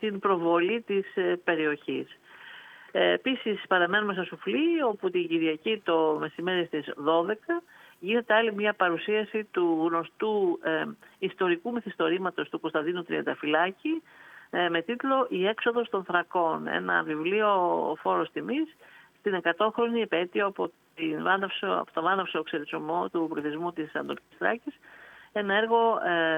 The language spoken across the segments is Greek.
την προβολή της περιοχής. Επίσης παραμένουμε στα Σουφλή, όπου την Κυριακή το μεσημέρι στις 12 γίνεται άλλη μια παρουσίαση του γνωστού ιστορικού μυθιστορήματος του Κωνσταντίνου Τριανταφυλάκη με τίτλο «Η έξοδος των Θρακών», ένα βιβλίο φόρος τιμής στην 100χρονη επέτειο από το βάναυσο ξεριτσωμό του πληθυσμού της Ανατολικής Θράκης, ένα έργο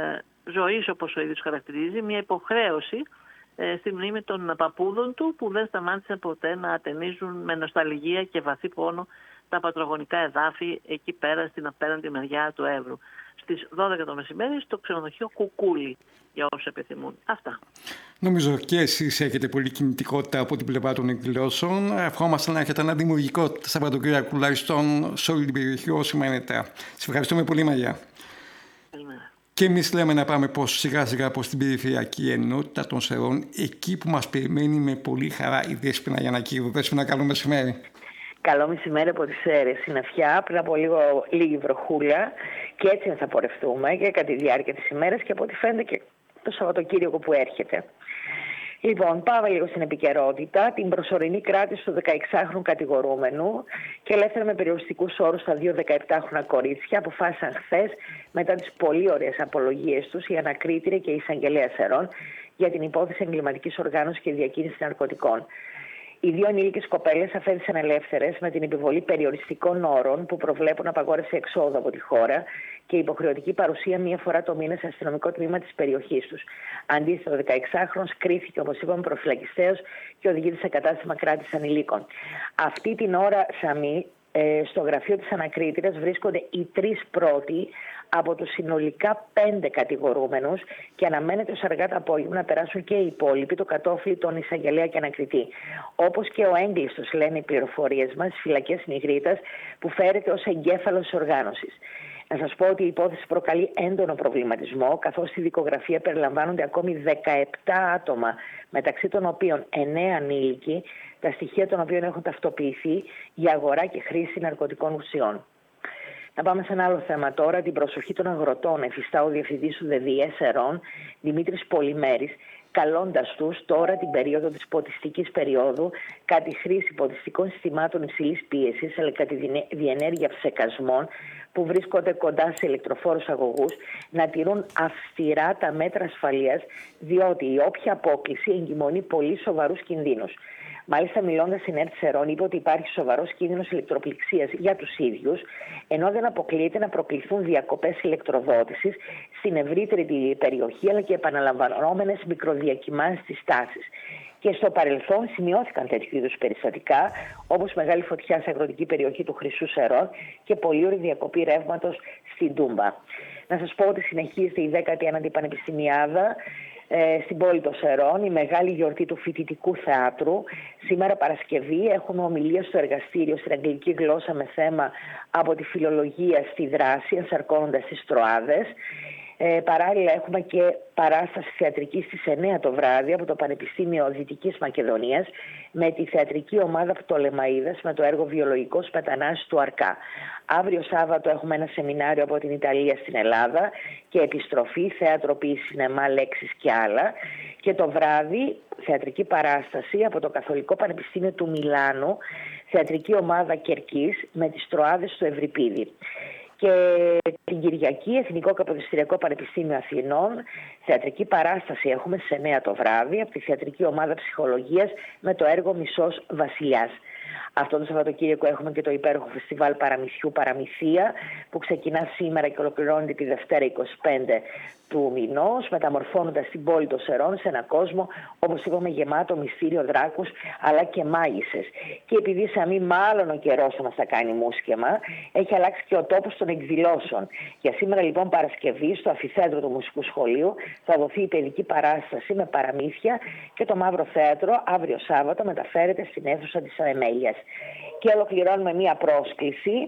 ζωής, όπως ο ίδιος χαρακτηρίζει, μια υποχρέωση στη μνήμη των παππούδων του, που δεν σταμάτησαν ποτέ να ατενίζουν με νοσταλγία και βαθύ πόνο τα πατρογονικά εδάφη εκεί πέρα στην απέναντι μεριά του Εύρου. Στις 12 το μεσημέρι στο ξενοδοχείο Κουκούλη, για όσους επιθυμούν. Αυτά. Νομίζω και εσείς έχετε πολλή κινητικότητα από την πλευρά των εκδηλώσεων. Ευχόμαστε να έχετε ένα δημιουργικό Σαββατοκύριακο τουλάχιστον σε όλη την περιοχή όσο μένετε. Σας ευχαριστούμε πολύ, Μαρία. Καλημέρα. Και εμείς λέμε να πάμε σιγά σιγά προς την περιφερειακή ενότητα των Σερών, εκεί που μας περιμένει με πολύ χαρά η Δέσποινα Γιαννακίδου. Δέσποινα, καλό μεσημέρι. Καλό μεσημέρι από τις Σέρρες, συννεφιά, πριν από λίγη βροχούλα, και έτσι θα πορευτούμε και κατά τη διάρκεια της ημέρας και από ό,τι φαίνεται και το Σαββατοκύριακο που έρχεται. Λοιπόν, πάμε λίγο στην επικαιρότητα. Την προσωρινή κράτηση του 16χρονου κατηγορούμενου και ελεύθερα με περιοριστικούς όρους στα 2 17χρονα κορίτσια αποφάσισαν χθες, μετά τις πολύ ωραίες απολογίες τους, η ανακρίτρια και η εισαγγελέα Σερών για την υπόθεση εγκληματικής οργάνωσης και διακίνησης ναρκωτικών. Οι 2 ενήλικες κοπέλες αφέθησαν ελεύθερες με την επιβολή περιοριστικών όρων που προβλέπουν απαγόρευση εξόδου από τη χώρα και υποχρεωτική παρουσία 1 φορά το μήνα σε αστυνομικό τμήμα της περιοχής τους. Αντίστοιχα, ο 16χρονος κρίθηκε, όπως είπαμε, προφυλακιστέως και οδηγείται σε κατάστημα κράτησης ανηλίκων. Αυτή την ώρα, Σαμή, στο γραφείο της ανακρίτριας βρίσκονται οι 3 πρώτοι από τους συνολικά 5 κατηγορούμενους και αναμένεται ως αργά το απόγευμα να περάσουν και οι υπόλοιποι το κατόφλι των εισαγγελέα και ανακριτή. Όπως και ο έγκλειστος, λένε οι πληροφορίες μας, στις φυλακές Νιγρίτας, που φέρεται ως εγκέφαλος της οργάνωσης. Να σας πω ότι η υπόθεση προκαλεί έντονο προβληματισμό, καθώς στη δικογραφία περιλαμβάνονται ακόμη 17 άτομα, μεταξύ των οποίων 9 ανήλικοι, τα στοιχεία των οποίων έχουν ταυτοποιηθεί για αγορά και χρήση ναρκωτικών ουσιών. Να πάμε σε ένα άλλο θέμα τώρα, την προσοχή των αγροτών. Εφιστά ο διευθυντής του ΔΔΕ Σερών, Δημήτρης Πολυμέρης, καλώντας τους τώρα την περίοδο της ποτιστικής περίοδου κατά τη χρήση ποτιστικών συστημάτων υψηλής πίεσης, αλλά κατά τη διενέργεια ψεκασμών που βρίσκονται κοντά σε ηλεκτροφόρους αγωγούς, να τηρούν αυστηρά τα μέτρα ασφαλείας, διότι η όποια απόκληση εγκυμονεί πολύ σοβαρούς κινδύνους. Μάλιστα, μιλώντας στην ΕΡΤ Σερών, είπε ότι υπάρχει σοβαρός κίνδυνος ηλεκτροπληξίας για τους ίδιους, ενώ δεν αποκλείεται να προκληθούν διακοπές ηλεκτροδότησης στην ευρύτερη περιοχή, αλλά και επαναλαμβανόμενες μικροδιακοιμάνσεις της τάσης. Και στο παρελθόν σημειώθηκαν τέτοιου είδους περιστατικά, όπως μεγάλη φωτιά σε αγροτική περιοχή του Χρυσού Σερών και πολύωρη διακοπή ρεύματος στην Τούμπα. Να σας πω ότι συνεχίζεται η 19η Πανεπιστημιάδα στην πόλη των Σερών, η μεγάλη γιορτή του φοιτητικού θεάτρου. Σήμερα Παρασκευή έχουμε ομιλία στο εργαστήριο στην αγγλική γλώσσα με θέμα «Από τη φιλολογία στη δράση, ενσαρκώνοντας τις Τροάδες». Παράλληλα έχουμε και παράσταση θεατρική στις 9 το βράδυ από το Πανεπιστήμιο Δυτικής Μακεδονίας με τη θεατρική ομάδα Πτολεμαΐδας με το έργο «Βιολογικός μετανάστης του Αρκά». Αύριο Σάββατο έχουμε ένα σεμινάριο από την Ιταλία στην Ελλάδα και επιστροφή, θέατρο, ποίηση, σινεμά, λέξεις και άλλα. Και το βράδυ θεατρική παράσταση από το Καθολικό Πανεπιστήμιο του Μιλάνου, θεατρική ομάδα Κερκής με τις Τροάδες του Ευρυπίδη. Και την Κυριακή, Εθνικό Καποδιστριακό Πανεπιστήμιο Αθηνών, θεατρική παράσταση έχουμε στις 9 το βράδυ από τη θεατρική ομάδα Ψυχολογίας με το έργο «Μισός Βασιλιάς». Αυτό το Σαββατοκύριακο έχουμε και το υπέροχο φεστιβάλ Παραμυθιού Παραμυθία που ξεκινά σήμερα και ολοκληρώνεται τη Δευτέρα 25 του μηνός, μεταμορφώνοντας την πόλη των Σερών σε έναν κόσμο, όπως είπαμε, γεμάτο μυστήριο, δράκους αλλά και μάγισσες. Και επειδή Σαμή μάλλον ο καιρός θα μας τα κάνει μουσκεμα, έχει αλλάξει και ο τόπος των εκδηλώσεων. Για σήμερα λοιπόν Παρασκευή στο Αμφιθέατρο του Μουσικού Σχολείου θα δοθεί η παιδική παράσταση με παραμύθια και το Μαύρο Θέατρο αύριο Σάββατο μεταφέρεται στην αίθουσα της Αμέλειας. Και ολοκληρώνουμε μία πρόσκληση.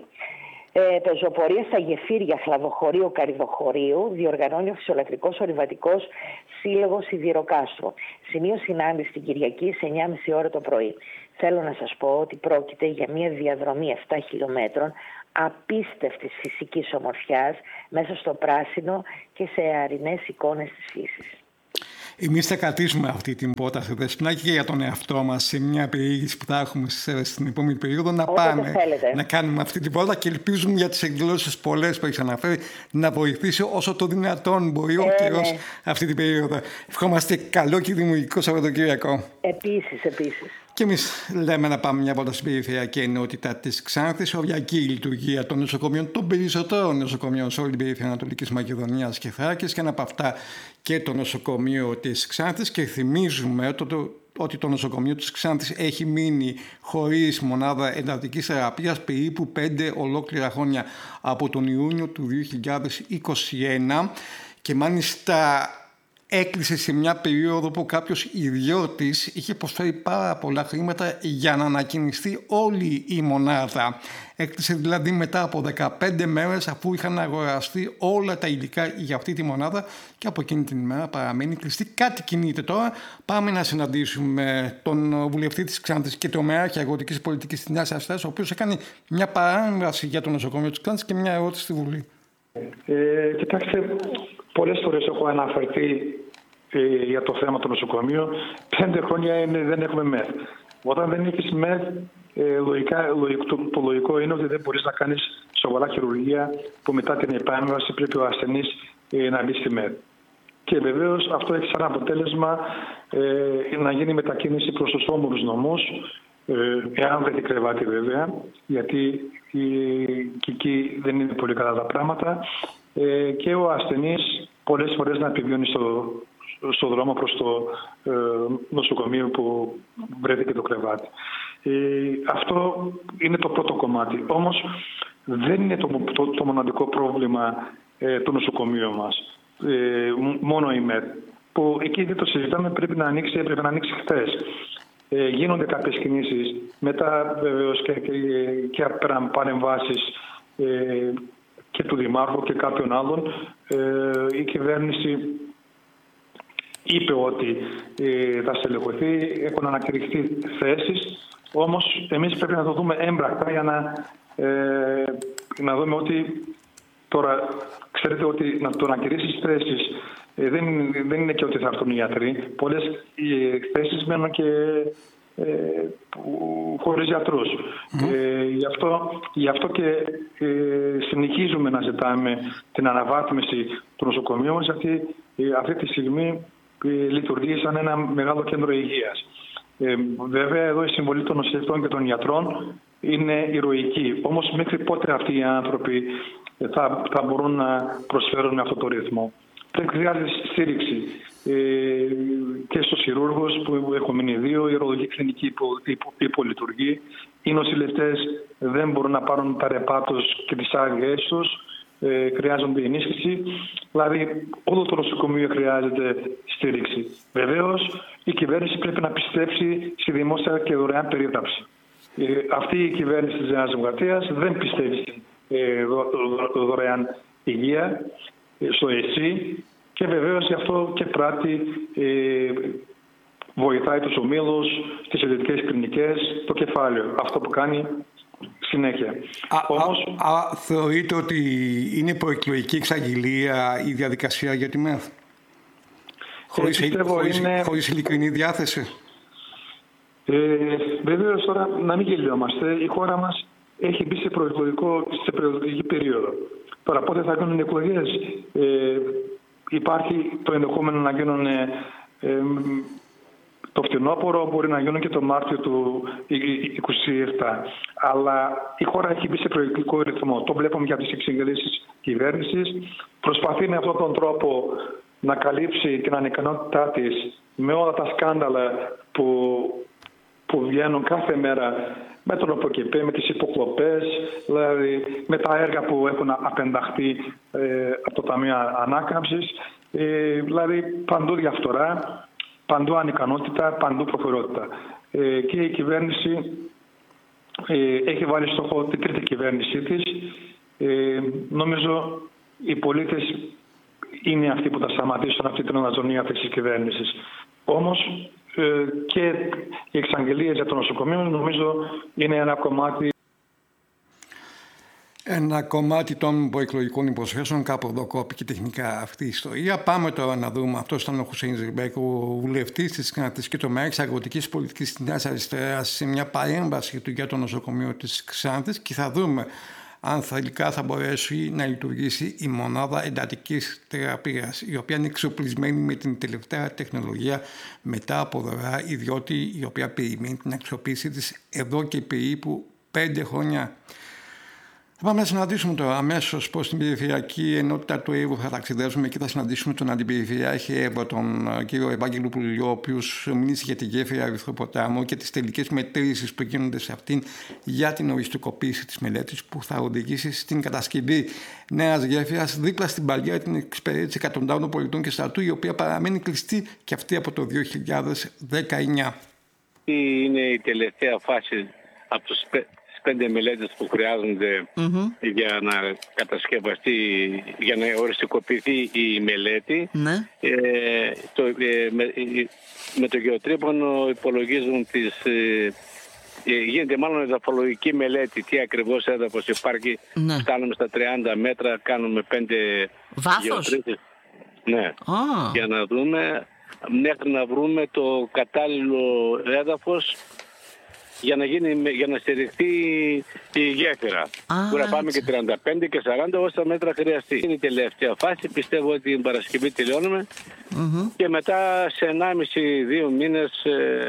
Πεζοπορία στα γεφύρια Χλαδοχωρίου Καριδοχωρίου διοργανώνει ο Φυσιολατρικός Ορειβατικός Σύλλογος Σιδηροκάστρο. Σημείο συνάντηση την Κυριακή σε 9.30 ώρα το πρωί. Θέλω να σας πω ότι πρόκειται για μια διαδρομή 7 χιλιόμετρων απίστευτης φυσικής ομορφιάς μέσα στο πράσινο και σε αρινές εικόνες της φύσης. Εμείς θα κρατήσουμε αυτή την πρόταση, Δεσπινάκη, και για τον εαυτό μας σε μια περιήγηση που θα έχουμε στην επόμενη περίοδο να πάμε να κάνουμε αυτή την πρόταση και ελπίζουμε για τις εκδηλώσεις πολλές που έχεις αναφέρει να βοηθήσει όσο το δυνατόν μπορεί ο καιρός αυτή την περίοδο. Ευχόμαστε καλό και δημιουργικό Σαββατοκύριακο. Επίσης. Και εμείς λέμε να πάμε μια βόλτα στην περιφερειακή ενότητα της Ξάνθης, οριακή λειτουργία των νοσοκομείων, των περισσότερων νοσοκομείων σε όλη την περιφέρεια Ανατολικής Μακεδονίας και Θράκης, και ένα από αυτά και το νοσοκομείο της Ξάνθης. Και θυμίζουμε ότι το νοσοκομείο της Ξάνθης έχει μείνει χωρίς μονάδα εντατικής θεραπείας περίπου 5 ολόκληρα χρόνια από τον Ιούνιο του 2021, και μάλιστα έκλεισε σε μια περίοδο που κάποιος ιδιώτης είχε προσφέρει πάρα πολλά χρήματα για να ανακοινιστεί όλη η μονάδα. Έκλεισε δηλαδή μετά από 15 μέρες, αφού είχαν αγοραστεί όλα τα υλικά για αυτή τη μονάδα, και από εκείνη την ημέρα παραμένει κλειστή. Κάτι κινείται τώρα. Πάμε να συναντήσουμε τον βουλευτή της Ξάνθης και τομεάρχη αγροτικής πολιτικής της Νέας Αριστεράς, ο οποίος έκανε μια παρέμβαση για το νοσοκομείο της Ξάνθης και μια ερώτηση στη Βουλή. Κοιτάξτε, πολλές φορές έχω αναφερθεί για το θέμα του νοσοκομείου. 5 χρόνια δεν έχουμε ΜΕΘ. Όταν δεν έχεις ΜΕΘ, το λογικό είναι ότι δεν μπορείς να κάνεις σοβαρά χειρουργία, που μετά την επέμβαση πρέπει ο ασθενής να μπει στη ΜΕΘ. Και βεβαίως αυτό έχει σαν αποτέλεσμα να γίνει μετακίνηση προς τους όμορους νομούς, εάν δεν έχει κρεβάτι βέβαια, γιατί και εκεί δεν είναι πολύ καλά τα πράγματα, και ο ασθενής πολλές φορές να επιβιώνει στο δρόμο προς το νοσοκομείο που βρέθηκε το κρεβάτι. Αυτό είναι το πρώτο κομμάτι. Όμως δεν είναι το μοναδικό πρόβλημα του νοσοκομείου μας. Μόνο η ΜΕΘ, που εκεί δεν το συζητάμε, έπρεπε να ανοίξει χθες. Γίνονται κάποιες κινήσεις, μετά βεβαίως και παρεμβάσεις και του Δημάρχου και κάποιων άλλων. Η κυβέρνηση είπε ότι θα στελεχωθεί, έχουν ανακηρυχθεί θέσεις, όμως εμείς πρέπει να το δούμε έμπρακτα για να δούμε ότι τώρα, ξέρετε ότι το να κηρύσεις θέσεις δεν είναι και ότι θα έρθουν οι ιατροί. Πολλές θέσεις μένουν και χωρίς γιατρούς. Γι' αυτό και συνεχίζουμε να ζητάμε την αναβάθμιση του νοσοκομείου μας, γιατί αυτή τη στιγμή λειτουργεί σαν ένα μεγάλο κέντρο υγείας. Βέβαια εδώ η συμβολή των νοσηλευτών και των γιατρών είναι ηρωική. Όμως μέχρι πότε αυτοί οι άνθρωποι θα μπορούν να προσφέρουν με αυτό το ρυθμό? Χρειάζεται στήριξη και στους χειρούργους που έχουν μείνει 2, η ορολογική κλινική υπολειτουργεί. Οι νοσηλευτές δεν μπορούν να πάρουν τα ρεπά τους και τις άδειές τους, χρειάζονται ενίσχυση. Δηλαδή όλο το νοσοκομείο χρειάζεται στήριξη. Βεβαίως η κυβέρνηση πρέπει να πιστέψει στη δημόσια και δωρεάν περίθαλψη. Αυτή η κυβέρνηση της Νέας Δημοκρατίας δεν πιστεύει στη δωρεάν υγεία, στο ΕΣΥ, και βεβαίως γι' αυτό και πράττει, βοηθάει τους ομίλους, τις ιδιωτικές κλινικές, το κεφάλαιο. Αυτό που κάνει συνέχεια. Όμως, θεωρείτε ότι είναι προεκλογική εξαγγελία η διαδικασία για τη ΜΕΘ? Χωρίς ειλικρινή διάθεση? Βεβαίως τώρα να μην γελιόμαστε. Η χώρα μας έχει μπει σε προεκλογική περίοδο. Τώρα πότε θα γίνουν εκλογές? Υπάρχει το ενδεχόμενο να γίνουν το φθινόπωρο, μπορεί να γίνουν και το Μάρτιο του 2027. Αλλά η χώρα έχει μπει σε προεκλογικό ρυθμό. Το βλέπουμε για τις εξεγγελίσεις κυβέρνησης. Προσπαθεί με αυτόν τον τρόπο να καλύψει την ανικανότητά της με όλα τα σκάνδαλα που βγαίνουν κάθε μέρα, με τον ΟΠΟΚΕΠΕ, με τις υποκλοπές, δηλαδή με τα έργα που έχουν απενταχθεί από το Ταμείο Ανάκαμψης, δηλαδή παντού διαφθορά, παντού ανικανότητα, παντού προφορότητα. Και η κυβέρνηση έχει βάλει στόχο την τρίτη κυβέρνησή της. Νομίζω οι πολίτες είναι αυτοί που θα σταματήσουν αυτή την αναζωνία αυτής της κυβέρνησης. Όμως και οι εξαγγελίες για το νοσοκομείο νομίζω είναι ένα κομμάτι. Ένα κομμάτι των προεκλογικών υποσχέσεων, κάπου εδώ κόπηκε τεχνικά αυτή η ιστορία. Πάμε τώρα να δούμε. Αυτό ήταν ο Χουσέιν Ζιρμπέκ, ο βουλευτής της Ξάνθης και τομέας αγροτικής πολιτικής της Νέας Αριστεράς, σε μια παρέμβαση του για το νοσοκομείο της Ξάνθης, και θα δούμε αν τελικά θα μπορέσει να λειτουργήσει η μονάδα εντατικής θεραπείας, η οποία είναι εξοπλισμένη με την τελευταία τεχνολογία μετά από δωρεά ιδιώτη, η οποία περιμένει την αξιοποίησή της εδώ και περίπου 5 χρόνια. Θα πάμε να συναντήσουμε τώρα αμέσως πως στην περιφερειακή ενότητα του Εύρου θα ταξιδέψουμε και θα συναντήσουμε τον αντιπεριφερειάρχη Εύρου, τον κύριο Ευάγγελο Πουλιό, ο οποίος μιλήσει για τη γέφυρα Ερυθροποτάμου και τις τελικές μετρήσεις που γίνονται σε αυτήν για την οριστικοποίηση της μελέτης που θα οδηγήσει στην κατασκευή νέας γέφυρας δίπλα στην παλιά την εξυπηρέτηση εκατοντάδων πολιτών και στρατού, η οποία παραμένει κλειστή και αυτή από το 2019. Είναι η τελευταία φάση από τους 5 μελέτες που χρειάζονται για να κατασκευαστεί, για να οριστικοποιηθεί η μελέτη. Με το γεωτρύπανο υπολογίζουν γίνεται μάλλον εδαφολογική μελέτη, τι ακριβώς έδαφος υπάρχει. Φτάνουμε στα 30 μέτρα, κάνουμε 5 γεωτρύπες. Ναι, για να δούμε, μέχρι να βρούμε το κατάλληλο έδαφος για να στηριχθεί η γέφυρα. Μπορεί να πάμε και 35 και 40 όσα μέτρα χρειαστεί. Είναι η τελευταία φάση. Πιστεύω ότι την Παρασκευή τελειώνουμε και μετά σε 1,5-2 μήνες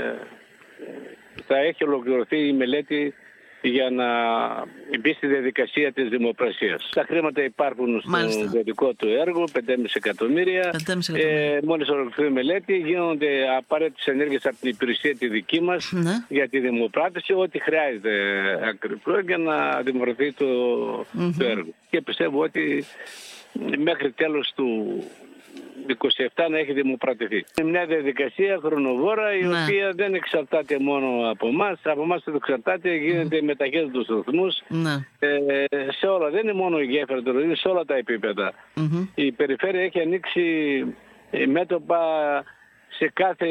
θα έχει ολοκληρωθεί η μελέτη για να μπει στη διαδικασία της δημοπρασίας. Τα χρήματα υπάρχουν στο δυτικό του έργο, 5,5 εκατομμύρια. Μόλις ολοκληρωθεί η μελέτη, γίνονται απαραίτητες ενέργειες από την υπηρεσία τη δική μας για τη δημοπράτηση, ό,τι χρειάζεται ακριβώς για να δημιουργηθεί το έργο. Και πιστεύω ότι μέχρι τέλος του 27 να έχει δημοπρατηθεί. Είναι μια διαδικασία χρονοβόρα η οποία δεν εξαρτάται μόνο από εμάς. Από εμάς δεν εξαρτάται, γίνεται με ταχύτητους ρυθμούς σε όλα. Δεν είναι μόνο η γέφυρα, είναι σε όλα τα επίπεδα. Η περιφέρεια έχει ανοίξει μέτωπα σε κάθε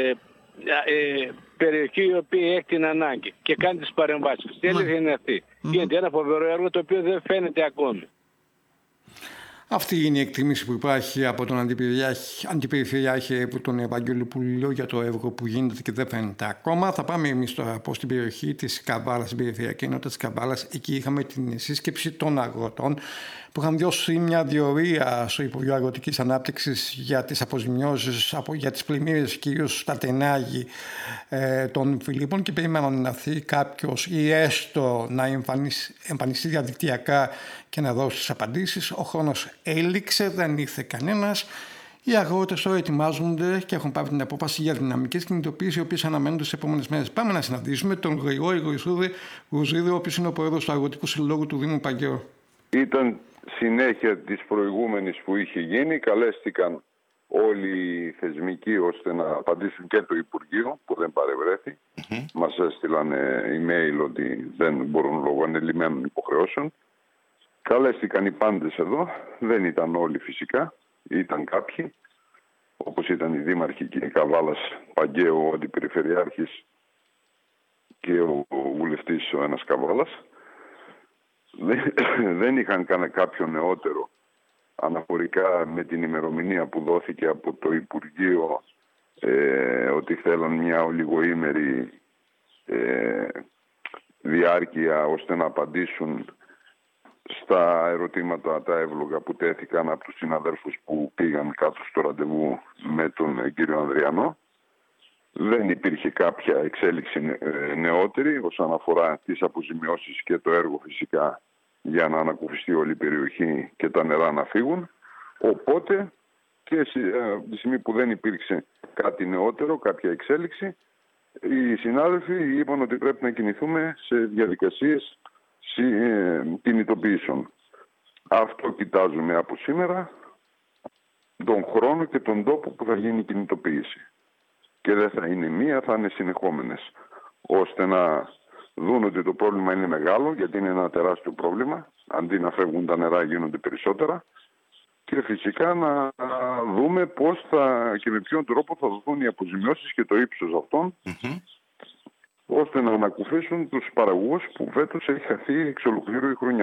περιοχή η οποία έχει την ανάγκη και κάνει τις παρεμβάσεις. Τι αλήθεια είναι αυτή. Γίνεται ένα φοβερό έργο το οποίο δεν φαίνεται ακόμη. Αυτή είναι η εκτίμηση που υπάρχει από τον αντιπεριφερειάρχη τον Ευάγγελο Πουλιό για το έργο που γίνεται και δεν φαίνεται ακόμα. Θα πάμε εμείς τώρα από στην περιοχή της Καβάλας, στην περιφερειακή ενότητα της Καβάλας. Εκεί είχαμε την σύσκεψη των αγροτών που είχαν δώσει μια διορία στο Υπουργείο Αγροτικής Ανάπτυξης για τις αποζημιώσεις, για τις πλημμύρες κυρίως στα τενάγη των Φιλίππων, και περιμέναν να έρθει κάποιος ή έστω να εμφανιστεί διαδικτυακά και να δώσει τις απαντήσεις. Ο χρόνος έληξε, δεν ήρθε κανένας. Οι αγρότες τώρα ετοιμάζονται και έχουν πάρει την απόφαση για δυναμικές κινητοποίησεις, οι οποίες αναμένονται στις επόμενες μέρες. Πάμε να συναντήσουμε τον Γρηγόρη Γουζίδη, ο οποίος είναι ο πρόεδρος του Αγροτικού Συλλόγου του Δήμου Παγκαίου. Ήταν συνέχεια της προηγούμενης που είχε γίνει. Καλέστηκαν όλοι οι θεσμικοί ώστε να απαντήσουν και το Υπουργείο που δεν παρευρέθη. Μας έστειλαν email ότι δεν μπορούν λόγω ανελημμένων υποχρεώσεων. Καλέστηκαν οι πάντες εδώ. Δεν ήταν όλοι φυσικά. Ήταν κάποιοι, όπως ήταν οι δήμαρχοι και η Καβάλας, Παγκαίου, ο αντιπεριφερειάρχης και ο βουλευτής ο ένας Καβάλας. Δεν είχαν κάποιο νεότερο αναφορικά με την ημερομηνία που δόθηκε από το Υπουργείο ότι θέλαν μια ολιγοήμερη διάρκεια ώστε να απαντήσουν στα ερωτήματα τα εύλογα που τέθηκαν από τους συναδέλφους που πήγαν κάτω στο ραντεβού με τον κύριο Ανδριανό. Δεν υπήρχε κάποια εξέλιξη νεότερη όσον αφορά τις αποζημιώσεις και το έργο φυσικά για να ανακουφιστεί όλη η περιοχή και τα νερά να φύγουν. Οπότε και από τη στιγμή που δεν υπήρξε κάτι νεότερο, κάποια εξέλιξη, οι συνάδελφοι είπαν ότι πρέπει να κινηθούμε σε διαδικασίες κινητοποιήσεων. Αυτό κοιτάζουμε από σήμερα, τον χρόνο και τον τόπο που θα γίνει η κινητοποίηση. Και δεν θα είναι μία, θα είναι συνεχόμενες, ώστε να δουν ότι το πρόβλημα είναι μεγάλο, γιατί είναι ένα τεράστιο πρόβλημα. Αντί να φεύγουν τα νερά γίνονται περισσότερα. Και φυσικά να δούμε πώς και με ποιον τρόπο θα δοθούν οι αποζημιώσεις και το ύψος αυτών, ώστε να ανακουφίσουν τους παραγωγούς που φέτος έχει χαθεί εξ ολοκλήρου η χρονιά τους.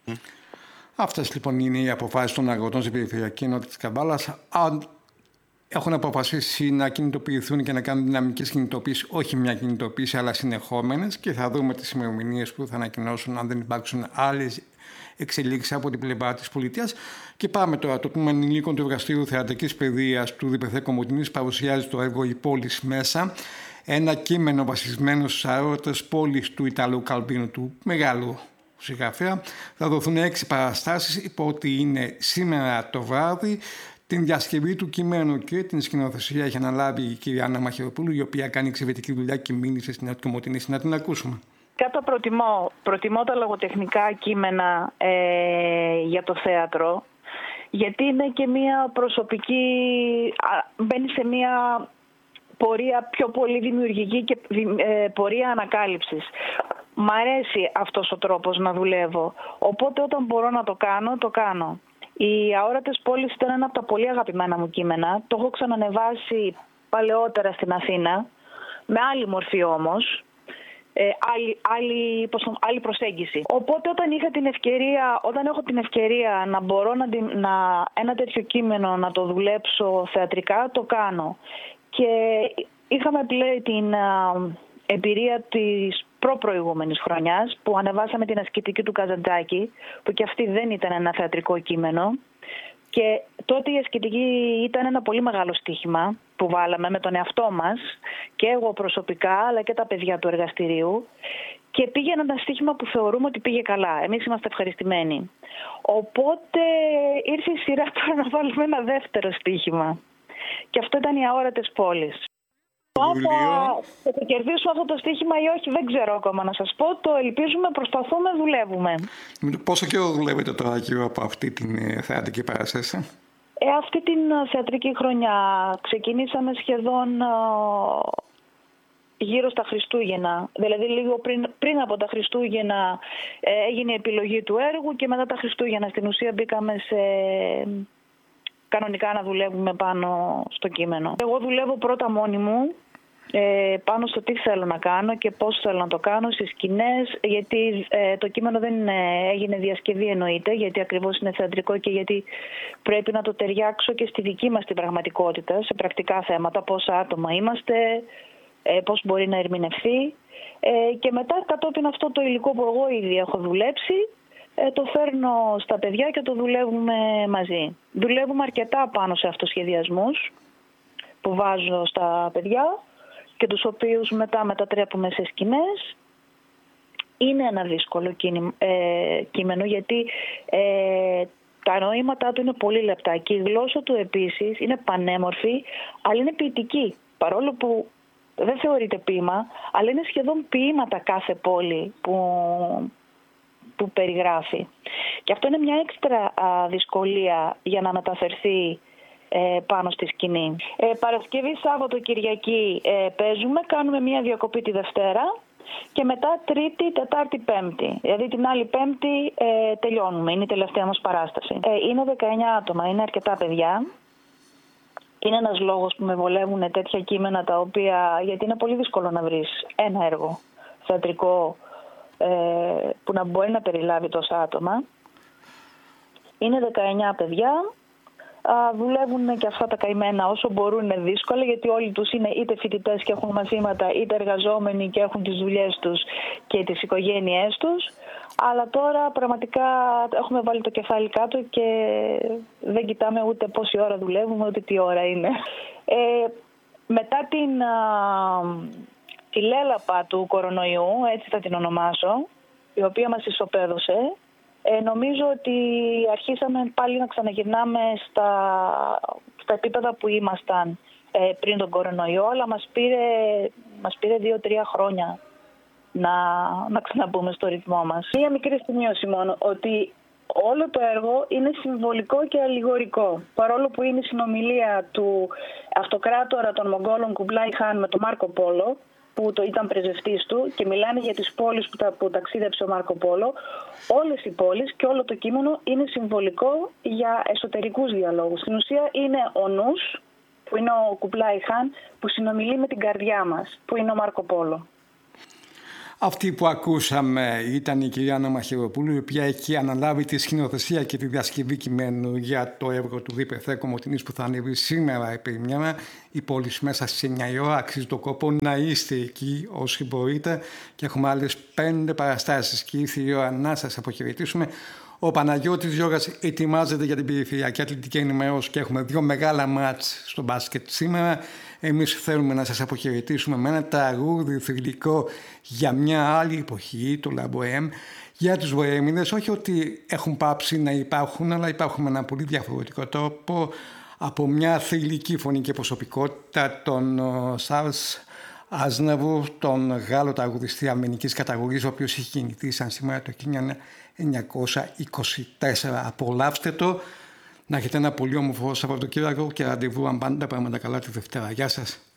Αυτές λοιπόν είναι οι αποφάσεις των αγροτών στην περιφερειακή ενότητα της Καμπάλας. Έχουν αποφασίσει να κινητοποιηθούν και να κάνουν δυναμικές κινητοποίησεις, όχι μια κινητοποίηση αλλά συνεχόμενες, και θα δούμε τις ημερομηνίες που θα ανακοινώσουν αν δεν υπάρξουν άλλες εξελίξεις από την πλευρά της πολιτείας. Και πάμε τώρα. Το Τμήμα Ενηλίκων του Εργαστήριου Θεατρικής Παιδείας του ΔΠΘ Κομοτηνής παρουσιάζει το έργο «Η πόλης μέσα», ένα κείμενο βασισμένο στους αρώτες πόλης του Ιταλού Καλβίνου, του μεγάλου συγγραφέα. Θα δοθούν 6 παραστάσεις, υπό ότι είναι σήμερα το βράδυ. Την διασκευή του κειμένου και την σκηνοθεσία έχει αναλάβει η κυρία Άννα Μαχαιροπούλου, η οποία κάνει εξαιρετική δουλειά και μίλησε στην Νέα Κομοτηνή. Να την ακούσουμε. Προτιμώ τα λογοτεχνικά κείμενα για το θέατρο, γιατί είναι και μια προσωπική, μπαίνει σε μια πορεία πιο πολύ δημιουργική και πορεία ανακάλυψης. Μ' αρέσει αυτός ο τρόπος να δουλεύω, οπότε όταν μπορώ να το κάνω, το κάνω. Οι αόρατες πόλεις ήταν ένα από τα πολύ αγαπημένα μου κείμενα. Το έχω ξανανεβάσει παλαιότερα στην Αθήνα, με άλλη μορφή όμως, άλλη προσέγγιση. Οπότε όταν έχω την ευκαιρία να μπορώ ένα τέτοιο κείμενο να το δουλέψω θεατρικά, το κάνω. Και είχαμε πλέον την εμπειρία της προπροηγούμενης χρονιάς που ανεβάσαμε την ασκητική του Καζαντζάκη, που και αυτή δεν ήταν ένα θεατρικό κείμενο, και τότε η ασκητική ήταν ένα πολύ μεγάλο στοίχημα που βάλαμε με τον εαυτό μας, και εγώ προσωπικά αλλά και τα παιδιά του εργαστηρίου, και πήγε ένα στοίχημα που θεωρούμε ότι πήγε καλά. Εμείς είμαστε ευχαριστημένοι. Οπότε ήρθε η σειρά τώρα να βάλουμε ένα δεύτερο στοίχημα, και αυτό ήταν οι αόρατες πόλεις. Θα το κερδίσουμε αυτό το στοίχημα ή όχι, δεν ξέρω ακόμα να σας πω. Το ελπίζουμε, προσπαθούμε, δουλεύουμε. Πόσο καιρό δουλεύετε τώρα γύρω από αυτή την θεατρική παράσταση? Αυτή την θεατρική χρονιά ξεκινήσαμε σχεδόν γύρω στα Χριστούγεννα. Δηλαδή λίγο πριν από τα Χριστούγεννα έγινε η επιλογή του έργου, και μετά τα Χριστούγεννα στην ουσία μπήκαμε κανονικά να δουλεύουμε πάνω στο κείμενο. Εγώ δουλεύω πρώτα μόνη μου πάνω στο τι θέλω να κάνω και πώς θέλω να το κάνω, στις σκηνές, γιατί το κείμενο δεν έγινε διασκευή, εννοείται, γιατί ακριβώς είναι θεατρικό και γιατί πρέπει να το ταιριάξω και στη δική μας την πραγματικότητα, σε πρακτικά θέματα, πόσα άτομα είμαστε, πώς μπορεί να ερμηνευθεί, και μετά κατόπιν αυτό το υλικό που εγώ ήδη έχω δουλέψει, το φέρνω στα παιδιά και το δουλεύουμε μαζί. Δουλεύουμε αρκετά πάνω σε αυτοσχεδιασμούς που βάζω στα παιδιά και τους οποίους μετά μετατρέπουμε σε σκηνές. Είναι ένα δύσκολο κείμενο, γιατί τα νοήματά του είναι πολύ λεπτά και η γλώσσα του επίσης είναι πανέμορφη, αλλά είναι ποιητική. Παρόλο που δεν θεωρείται ποίημα, αλλά είναι σχεδόν ποίηματα κάθε πόλη που περιγράφει. Και αυτό είναι μια έξτρα δυσκολία για να μεταφερθεί πάνω στη σκηνή. Παρασκευή, Σάββατο, Κυριακή παίζουμε, κάνουμε μια διακοπή τη Δευτέρα και μετά Τρίτη, Τετάρτη, Πέμπτη. Δηλαδή την άλλη Πέμπτη τελειώνουμε, είναι η τελευταία μας παράσταση. Είναι 19 άτομα, είναι αρκετά παιδιά. Είναι ένας λόγος που με βολεύουν τέτοια κείμενα τα οποία, γιατί είναι πολύ δύσκολο να βρεις ένα έργο θεατρικό που να μπορεί να περιλάβει τόσα άτομα. Είναι 19 παιδιά. Δουλεύουν και αυτά τα καημένα όσο μπορούν, είναι δύσκολα, γιατί όλοι τους είναι είτε φοιτητές και έχουν μαθήματα, είτε εργαζόμενοι και έχουν τις δουλειές τους και τις οικογένειές τους. Αλλά τώρα πραγματικά έχουμε βάλει το κεφάλι κάτω και δεν κοιτάμε ούτε πόση ώρα δουλεύουμε, ούτε τι ώρα είναι. Μετά τη λέλαπα του κορονοϊού, έτσι θα την ονομάσω, η οποία μας ισοπαίδωσε, νομίζω ότι αρχίσαμε πάλι να ξαναγυρνάμε στα επίπεδα που ήμασταν πριν τον κορονοϊό, αλλά μας πήρε 2-3 χρόνια να ξαναμπούμε στο ρυθμό μας. Μία μικρή σημείωση μόνο, ότι όλο το έργο είναι συμβολικό και αλληγορικό. Παρόλο που είναι η συνομιλία του αυτοκράτορα των Μογγόλων Κουμπλάι Χάν με τον Μάρκο Πόλο, που ήταν πρεσβευτής του, και μιλάνε για τις πόλεις που ταξίδεψε ο Μάρκο Πόλο, όλες οι πόλεις και όλο το κείμενο είναι συμβολικό για εσωτερικούς διαλόγους. Στην ουσία είναι ο νους, που είναι ο Κουμπλάι Χάν, που συνομιλεί με την καρδιά μας, που είναι ο Μάρκο Πόλο. Αυτή που ακούσαμε ήταν η κυρία Άννα Μαχαιροπούλου, η οποία έχει αναλάβει τη σκηνοθεσία και τη διασκευή κειμένου για το έργο του Δήπε Κομωτινής που θα ανέβει σήμερα επί μια. Η πόλη μέσα στις 9 η ώρα. Αξίζει το κόπο να είστε εκεί όσοι μπορείτε. Και έχουμε άλλες 5 παραστάσεις και ήρθε η ώρα να σας αποχαιρετήσουμε. Ο Παναγιώτης Γιώργας ετοιμάζεται για την περιφερειακή αθλητική ενημέρωση και έχουμε 2 μεγάλα μάτς στο μπάσκετ σήμερα. Εμείς θέλουμε να σας αποχαιρετήσουμε με ένα τραγούδι θρυλικό για μια άλλη εποχή, το Λαμποέμ, για τους Βοέμιδες. Όχι ότι έχουν πάψει να υπάρχουν, αλλά υπάρχουν με ένα πολύ διαφορετικό τρόπο, από μια θρυλική φωνή και προσωπικότητα, τον Σάρλς Άζναβου, τον Γάλλο τραγουδιστή αρμενικής καταγωγής, ο οποίος είχε γεννηθεί σαν σήμερα το 1924. Απολαύστε το. Να έχετε ένα πολύ όμορφο Σαββατοκύριακο και ραντεβού αν πάνε τα πράγματα καλά τη Δευτέρα. Γεια σας.